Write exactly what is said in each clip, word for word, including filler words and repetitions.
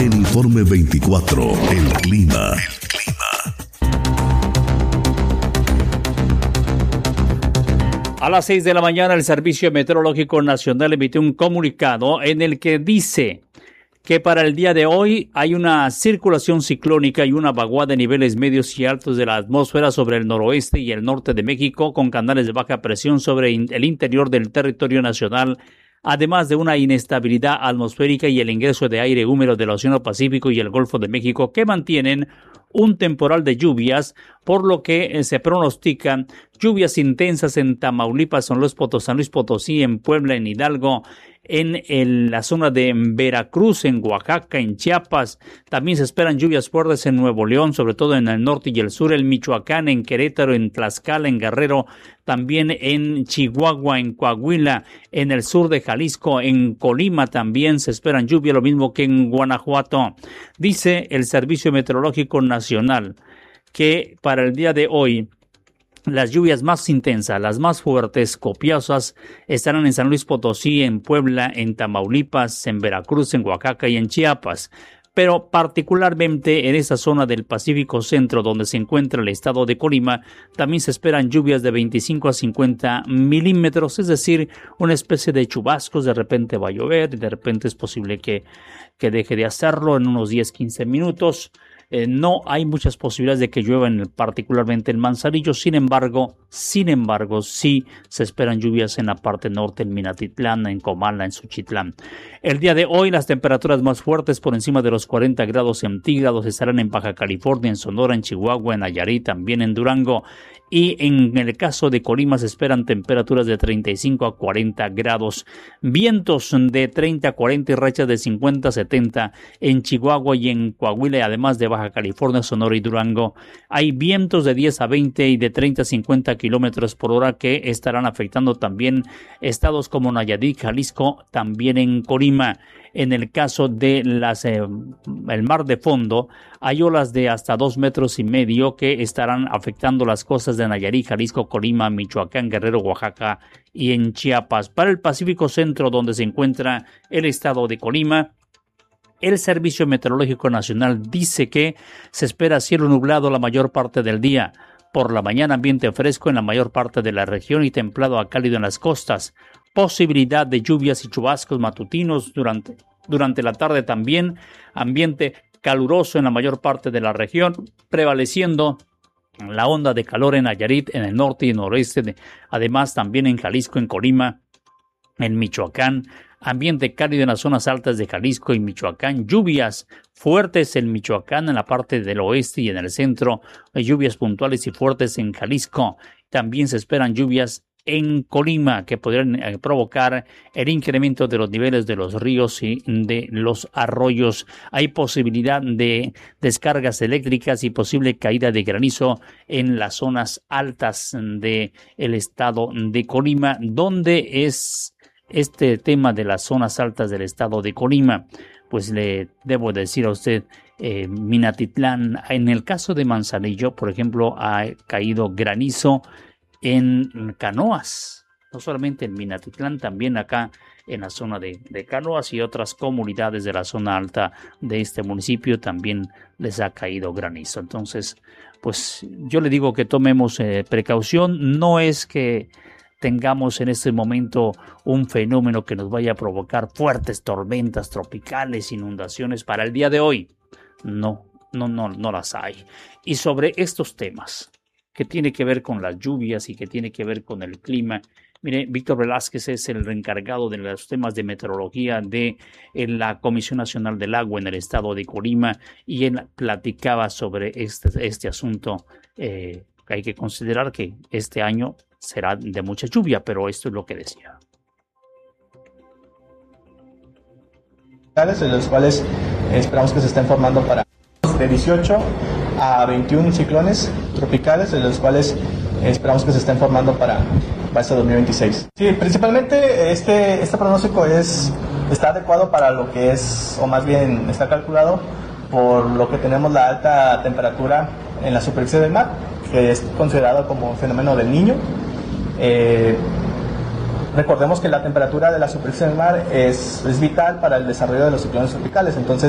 En Informe veinticuatro, el clima. El clima. A las seis de la mañana, el Servicio Meteorológico Nacional emitió un comunicado en el que dice que para el día de hoy hay una circulación ciclónica y una vaguada de niveles medios y altos de la atmósfera sobre el noroeste y el norte de México, con canales de baja presión sobre el interior del territorio nacional, además de una inestabilidad atmosférica y el ingreso de aire húmedo del Océano Pacífico y el Golfo de México, que mantienen un temporal de lluvias, por lo que se pronostican lluvias intensas en Tamaulipas, San Luis Potosí, San Luis Potosí, en Puebla, en Hidalgo, en, en la zona de Veracruz, en Oaxaca, en Chiapas. También se esperan lluvias fuertes en Nuevo León, sobre todo en el norte y el sur, en Michoacán, en Querétaro, en Tlaxcala, en Guerrero, también en Chihuahua, en Coahuila, en el sur de Jalisco, en Colima también se esperan lluvias, lo mismo que en Guanajuato. Dice el Servicio Meteorológico Nacional que para el día de hoy las lluvias más intensas, las más fuertes, copiosas, estarán en San Luis Potosí, en Puebla, en Tamaulipas, en Veracruz, en Oaxaca y en Chiapas. Pero particularmente en esa zona del Pacífico Centro, donde se encuentra el estado de Colima, también se esperan lluvias de veinticinco a cincuenta milímetros, es decir, una especie de chubascos. De repente va a llover y de repente es posible que, que deje de hacerlo en unos diez a quince minutos. Eh, no hay muchas posibilidades de que llueva en, particularmente en Manzanillo. Sin embargo, sin embargo, sí se esperan lluvias en la parte norte, en Minatitlán, en Comala, en Suchitlán. El día de hoy, las temperaturas más fuertes por encima de los cuarenta grados centígrados estarán en Baja California, en Sonora, en Chihuahua, en Nayarit, también en Durango. Y en el caso de Colima se esperan temperaturas de treinta y cinco a cuarenta grados, vientos de treinta a cuarenta y rachas de cincuenta a setenta en Chihuahua y en Coahuila, y además de Baja California, Sonora y Durango. Hay vientos de diez a veinte y de treinta a cincuenta kilómetros por hora que estarán afectando también estados como Nayarit, Jalisco, también en Colima. En el caso de las, eh, el mar de fondo, hay olas de hasta dos metros y medio que estarán afectando las costas de Nayarit, Jalisco, Colima, Michoacán, Guerrero, Oaxaca y en Chiapas. Para el Pacífico Centro, donde se encuentra el estado de Colima, el Servicio Meteorológico Nacional dice que se espera cielo nublado la mayor parte del día. Por la mañana, ambiente fresco en la mayor parte de la región y templado a cálido en las costas. Posibilidad de lluvias y chubascos matutinos durante, durante la tarde también. Ambiente caluroso en la mayor parte de la región, prevaleciendo la onda de calor en Nayarit, en el norte y noroeste. De, además, también en Jalisco, en Colima, en Michoacán. Ambiente cálido en las zonas altas de Jalisco y Michoacán. Lluvias fuertes en Michoacán, en la parte del oeste y en el centro. Lluvias puntuales y fuertes en Jalisco. También se esperan lluvias en Colima que podrían eh, provocar el incremento de los niveles de los ríos y de los arroyos. Hay posibilidad de descargas eléctricas y posible caída de granizo en las zonas altas del estado de Colima, donde es este tema de las zonas altas del estado de Colima. Pues le debo decir a usted, eh, Minatitlán, en el caso de Manzanillo, por ejemplo, ha caído granizo en Canoas, no solamente en Minatitlán, también acá en la zona de, de Canoas y otras comunidades de la zona alta de este municipio también les ha caído granizo. Entonces, pues yo le digo que tomemos eh, precaución. No es que tengamos en este momento un fenómeno que nos vaya a provocar fuertes tormentas tropicales, inundaciones para el día de hoy. No, no, no, no las hay. Y sobre estos temas que tiene que ver con las lluvias y que tiene que ver con el clima. Mire, Víctor Velázquez es el encargado de los temas de meteorología de la Comisión Nacional del Agua en el estado de Colima, y él platicaba sobre este, este asunto. Eh, hay que considerar que este año será de mucha lluvia, pero esto es lo que decía. De los cuales esperamos que se estén formando para de dieciocho a veintiún ciclones tropicales, de los cuales esperamos que se estén formando para, para este dos mil veintiséis. Sí, principalmente este, este pronóstico es, está adecuado para lo que es, o más bien está calculado por lo que tenemos la alta temperatura en la superficie del mar, que es considerado como fenómeno del Niño. Eh, recordemos que la temperatura de la superficie del mar es, es vital para el desarrollo de los ciclones tropicales, entonces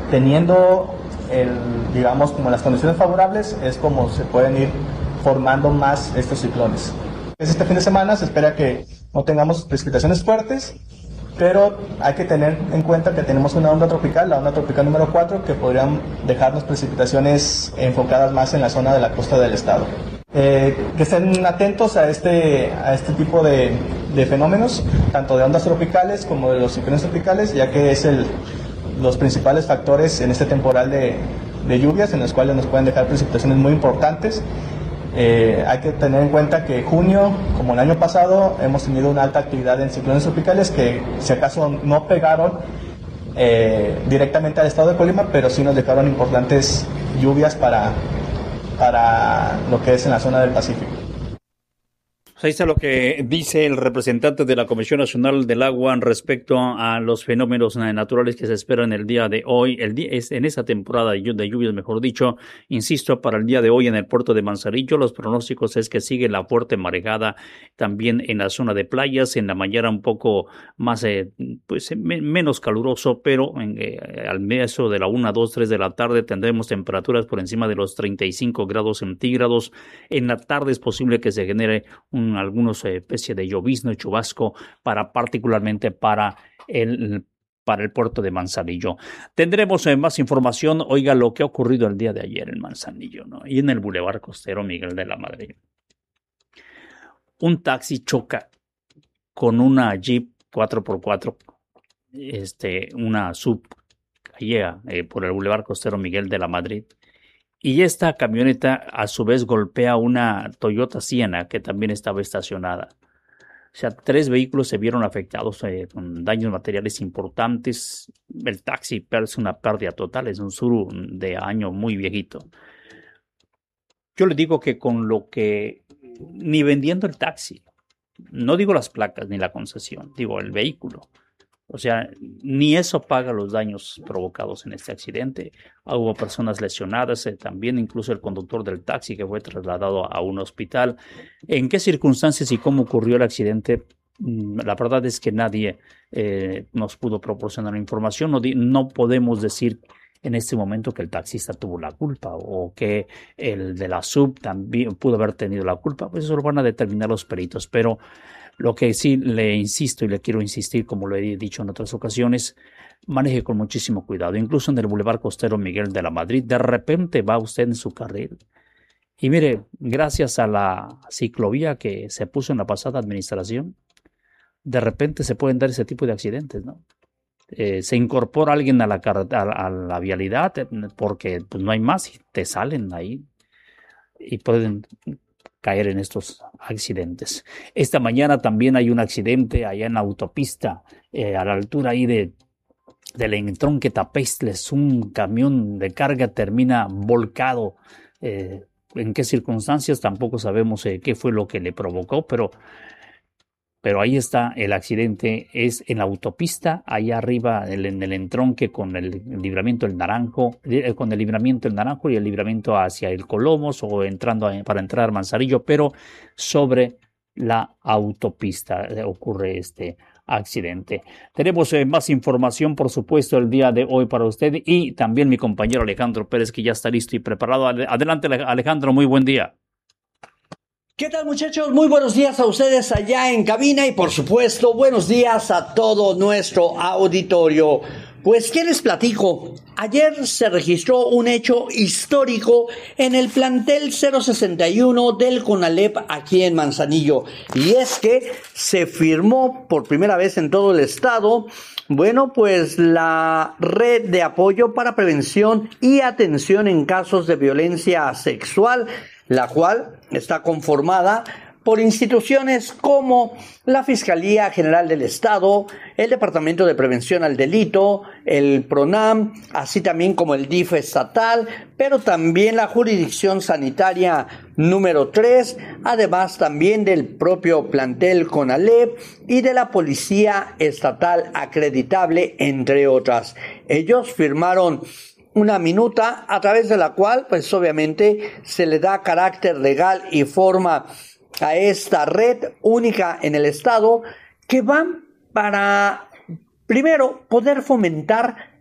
teniendo, el, digamos, como las condiciones favorables, es como se pueden ir formando más estos ciclones. Este fin de semana se espera que no tengamos precipitaciones fuertes, pero hay que tener en cuenta que tenemos una onda tropical, la onda tropical número cuatro, que podrían dejarnos precipitaciones enfocadas más en la zona de la costa del estado. Eh, que estén atentos a este, a este tipo de, de fenómenos, tanto de ondas tropicales como de los ciclones tropicales, ya que es el, los principales factores en este temporal de, de lluvias, en los cuales nos pueden dejar precipitaciones muy importantes. Eh, hay que tener en cuenta que junio, como el año pasado, hemos tenido una alta actividad en ciclones tropicales que, si acaso, no pegaron eh, directamente al estado de Colima, pero sí nos dejaron importantes lluvias para, para lo que es en la zona del Pacífico. Ahí está lo que dice el representante de la Comisión Nacional del Agua respecto a los fenómenos naturales que se esperan el día de hoy, el día, es en esa temporada de lluvias, mejor dicho. Insisto, para el día de hoy en el puerto de Manzanillo, los pronósticos es que sigue la fuerte marejada también en la zona de playas, en la mañana un poco más, eh, pues me, menos caluroso, pero en, eh, al meso de la una, dos, tres de la tarde tendremos temperaturas por encima de los treinta y cinco grados centígrados. En la tarde es posible que se genere un algunos eh, especie de llovizno y chubasco para particularmente para el para el puerto de Manzanillo. Tendremos eh, más información. Oiga lo que ha ocurrido el día de ayer en Manzanillo, ¿no? Y en el Boulevard Costero Miguel de la Madrid. Un taxi choca con una Jeep cuatro por cuatro, este, una sub, llega eh, por el Boulevard Costero Miguel de la Madrid. Y esta camioneta a su vez golpea una Toyota Sienna que también estaba estacionada. O sea, tres vehículos se vieron afectados eh, con daños materiales importantes. El taxi es una pérdida total, es un Tsuru de año muy viejito. Yo le digo que con lo que, ni vendiendo el taxi, no digo las placas ni la concesión, digo el vehículo. O sea, ni eso paga los daños provocados en este accidente. Hubo personas lesionadas, eh, también incluso el conductor del taxi que fue trasladado a un hospital. ¿En qué circunstancias y cómo ocurrió el accidente? La verdad es que nadie eh, nos pudo proporcionar información. No, no podemos decir en este momento que el taxista tuvo la culpa o que el de la sub también pudo haber tenido la culpa. Pues eso lo van a determinar los peritos, pero lo que sí le insisto y le quiero insistir, como lo he dicho en otras ocasiones, maneje con muchísimo cuidado. Incluso en el Boulevard Costero Miguel de la Madrid, de repente va usted en su carril. Y mire, gracias a la ciclovía que se puso en la pasada administración, de repente se pueden dar ese tipo de accidentes, ¿no? Eh, se incorpora alguien a la, a, a la vialidad porque pues, no hay más y te salen ahí y pueden caer en estos accidentes. Esta mañana también hay un accidente allá en la autopista, eh, a la altura ahí de del entronque Tapestles. Un camión de carga termina volcado. Eh, en qué circunstancias tampoco sabemos eh, qué fue lo que le provocó, pero Pero ahí está el accidente, es en la autopista, allá arriba el, en el entronque con el, el libramiento del Naranjo, eh, con el libramiento del Naranjo y el libramiento hacia el Colomos o entrando a, para entrar a Manzanillo, pero sobre la autopista eh, ocurre este accidente. Tenemos eh, más información, por supuesto, el día de hoy para usted y también mi compañero Alejandro Pérez, que ya está listo y preparado. Adelante, Alejandro, muy buen día. ¿Qué tal, muchachos? Muy buenos días a ustedes allá en cabina y por supuesto buenos días a todo nuestro auditorio. Pues, ¿qué les platico? Ayer se registró un hecho histórico en el plantel cero sesenta y uno del CONALEP aquí en Manzanillo. Y es que se firmó por primera vez en todo el estado, bueno, pues la red de apoyo para prevención y atención en casos de violencia sexual, la cual está conformada por instituciones como la Fiscalía General del Estado, el Departamento de Prevención al Delito, el PRONAM, así también como el D I F estatal, pero también la Jurisdicción Sanitaria número tres, además también del propio plantel CONALEP y de la Policía Estatal Acreditable, entre otras. Ellos firmaron una minuta a través de la cual, pues obviamente, se le da carácter legal y forma a esta red única en el estado que va para, primero, poder fomentar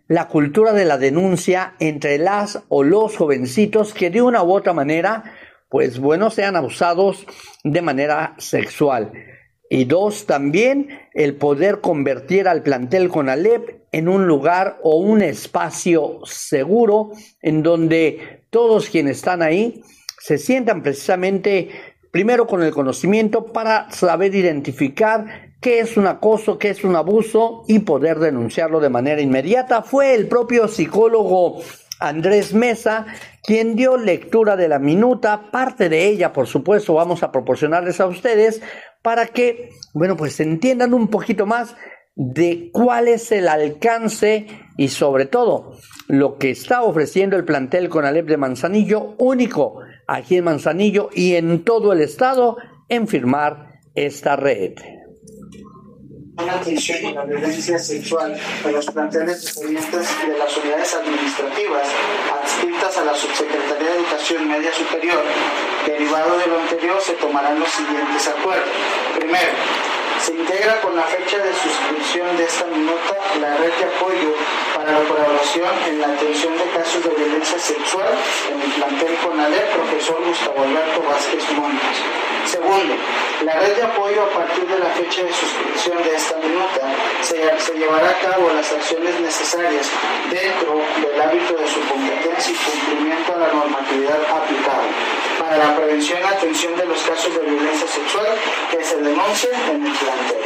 la cultura de la denuncia entre las o los jovencitos que de una u otra manera, pues bueno, sean abusados de manera sexual. Y dos, también el poder convertir al plantel CONALEP en un lugar o un espacio seguro en donde todos quienes están ahí se sientan precisamente primero con el conocimiento para saber identificar qué es un acoso, qué es un abuso y poder denunciarlo de manera inmediata. Fue el propio psicólogo Andrés Mesa quien dio lectura de la minuta, parte de ella, por supuesto, vamos a proporcionarles a ustedes para que, bueno, pues entiendan un poquito más de cuál es el alcance y sobre todo lo que está ofreciendo el plantel CONALEP de Manzanillo, único aquí en Manzanillo y en todo el estado en firmar esta red. Una atención a la violencia sexual de los planteles dependientes de las unidades administrativas adscritas a la Subsecretaría de Educación Media Superior. Derivado de lo anterior, se tomarán los siguientes acuerdos. Primero, se integra con la fecha de suscripción de esta minuta la red de apoyo para la colaboración en la atención de casos de violencia sexual en el plantel CONALEP, profesor Gustavo Alberto Vázquez Montes. Segundo, la red de apoyo a partir de la fecha de suscripción de esta minuta se, se llevará a cabo las acciones necesarias dentro del ámbito de su competencia y cumplimiento a la normatividad aplicable para la prevención y atención de los casos de violencia sexual que se denuncien en el plantel.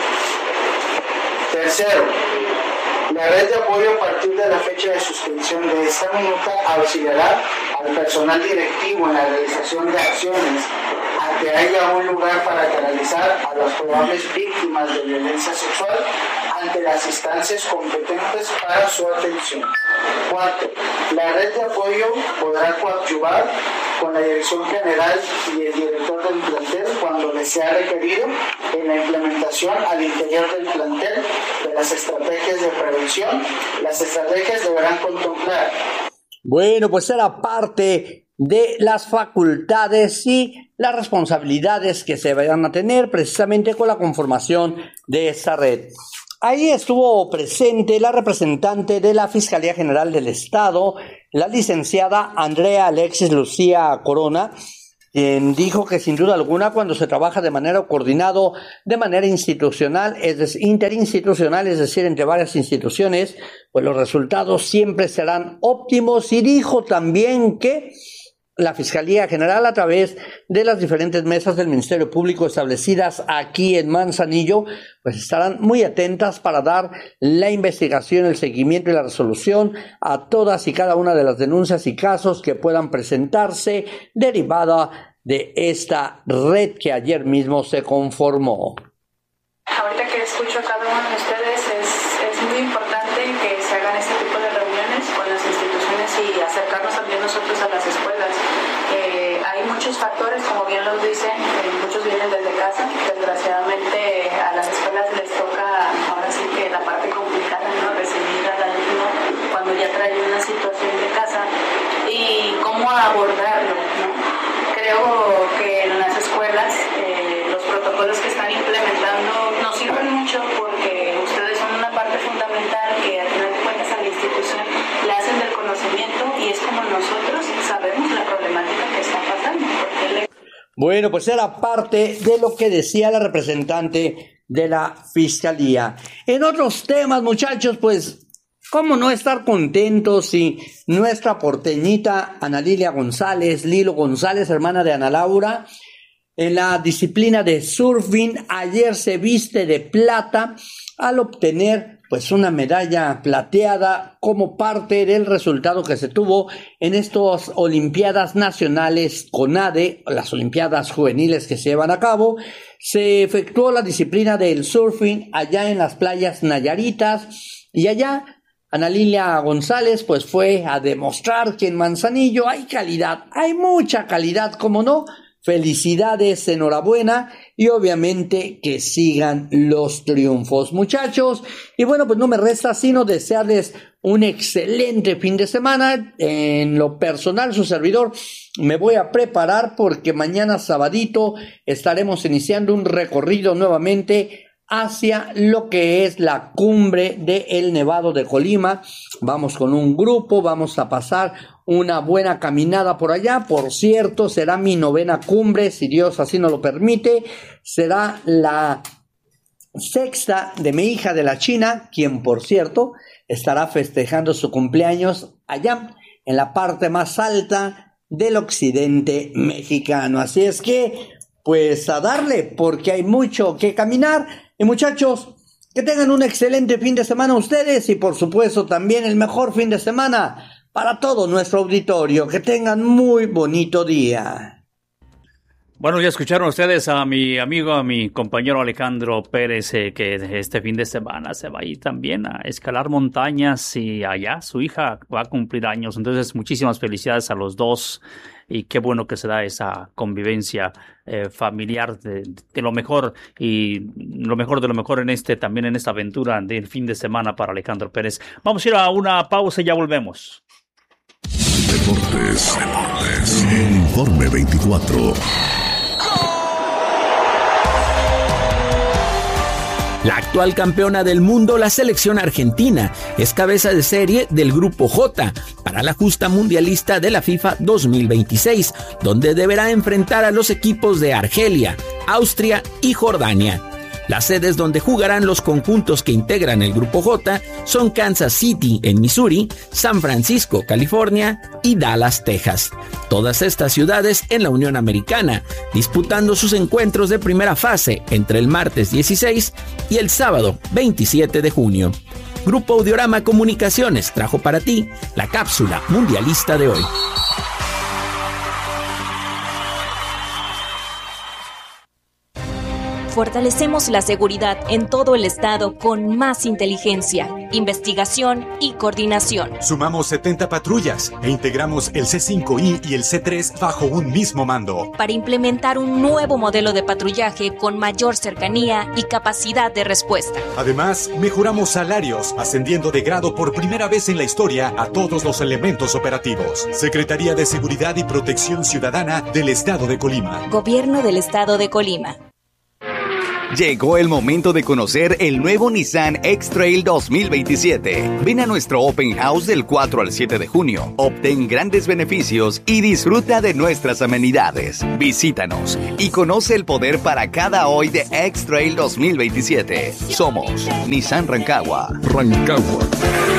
Tercero, la red de apoyo a partir de la fecha de suscripción de esta minuta auxiliará al personal directivo en la realización de acciones a que haya un lugar para canalizar a las probables víctimas de violencia sexual ante las instancias competentes para su atención. Cuarto, la red de apoyo podrá coadyuvar con la Dirección General y el director del plantel cuando les sea requerido en la implementación al interior del plantel de las estrategias de prevención. Las estrategias deberán contemplar. Bueno, pues era parte de las facultades y las responsabilidades que se van a tener precisamente con la conformación de esta red. Ahí estuvo presente la representante de la Fiscalía General del Estado, la licenciada Andrea Alexis Lucía Corona, quien dijo que sin duda alguna cuando se trabaja de manera coordinado, de manera institucional, es decir, interinstitucional, es decir, entre varias instituciones, pues los resultados siempre serán óptimos, y dijo también que la Fiscalía General, a través de las diferentes mesas del Ministerio Público establecidas aquí en Manzanillo, pues estarán muy atentas para dar la investigación, el seguimiento y la resolución a todas y cada una de las denuncias y casos que puedan presentarse derivada de esta red que ayer mismo se conformó. Ahorita que escucho a cada uno de ustedes, es, es muy importante que se hagan este tipo de reuniones con las instituciones y acercarnos también nosotros a las escuelas. Eh, hay muchos factores, como bien lo dicen, eh, muchos vienen desde casa. Desgraciadamente a las escuelas les toca ahora sí que la parte complicada, ¿no? Recibir al alumno cuando ya trae una situación de casa y cómo abordarlo, ¿no? Creo que en las escuelas eh, los protocolos que están implementando nos sirven mucho porque ustedes son una parte fundamental que al final de cuentas a la institución le hacen del conocimiento y es como nosotros sabemos la problemática que está pasando. Le... Bueno, pues era parte de lo que decía la representante de la Fiscalía. En otros temas, muchachos, pues ¿cómo no estar contentos si nuestra porteñita Ana Lilia González, Lilo González, hermana de Ana Laura, en la disciplina de surfing ayer se viste de plata al obtener pues una medalla plateada como parte del resultado que se tuvo en estas Olimpiadas Nacionales CONADE, las Olimpiadas Juveniles que se llevan a cabo? Se efectuó la disciplina del surfing allá en las playas Nayaritas y allá Ana Lilia González pues fue a demostrar que en Manzanillo hay calidad, hay mucha calidad, como no. Felicidades, enhorabuena y obviamente que sigan los triunfos, muchachos. Y bueno, pues no me resta sino desearles un excelente fin de semana. En lo personal, su servidor, me voy a preparar porque mañana sabadito estaremos iniciando un recorrido nuevamente hacia lo que es la cumbre del Nevado de Colima. Vamos con un grupo, vamos a pasar una buena caminada por allá. Por cierto, será mi novena cumbre, si Dios así nos lo permite. Será la sexta de mi hija de la China, quien por cierto estará festejando su cumpleaños allá en la parte más alta del occidente mexicano. Así es que, pues a darle, porque hay mucho que caminar. Y muchachos, que tengan un excelente fin de semana ustedes y por supuesto también el mejor fin de semana para todo nuestro auditorio. Que tengan muy bonito día. Bueno, ya escucharon ustedes a mi amigo, a mi compañero Alejandro Pérez, eh, que este fin de semana se va a ir también a escalar montañas y allá su hija va a cumplir años. Entonces, muchísimas felicidades a los dos y qué bueno que se da esa convivencia eh, familiar de, de lo mejor y lo mejor de lo mejor en este también en esta aventura del fin de semana para Alejandro Pérez. Vamos a ir a una pausa y ya volvemos. Deportes, Deportes. El Informe veinticuatro. La actual campeona del mundo, la selección argentina, es cabeza de serie del Grupo J para la justa mundialista de la FIFA dos mil veintiséis, donde deberá enfrentar a los equipos de Argelia, Austria y Jordania. Las sedes donde jugarán los conjuntos que integran el Grupo J son Kansas City en Missouri, San Francisco, California y Dallas, Texas. Todas estas ciudades en la Unión Americana, disputando sus encuentros de primera fase entre el martes dieciséis y el sábado veintisiete de junio. Grupo Audiorama Comunicaciones trajo para ti la cápsula mundialista de hoy. Fortalecemos la seguridad en todo el estado con más inteligencia, investigación y coordinación. Sumamos setenta patrullas e integramos el C cinco I y el C tres bajo un mismo mando. Para implementar un nuevo modelo de patrullaje con mayor cercanía y capacidad de respuesta. Además, mejoramos salarios, ascendiendo de grado por primera vez en la historia a todos los elementos operativos. Secretaría de Seguridad y Protección Ciudadana del Estado de Colima. Gobierno del Estado de Colima. Llegó el momento de conocer el nuevo Nissan X-Trail dos mil veintisiete. Ven a nuestro Open House del cuatro al siete de junio. Obtén grandes beneficios y disfruta de nuestras amenidades. Visítanos y conoce el poder para cada hoy de X-Trail dos mil veintisiete. Somos Nissan Rancagua. Rancagua.